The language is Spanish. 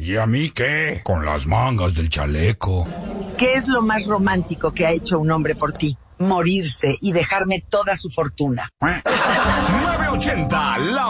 ¿Y a mí qué? Con las mangas del chaleco. ¿Qué es lo más romántico que ha hecho un hombre por ti? Morirse y dejarme toda su fortuna. 980, la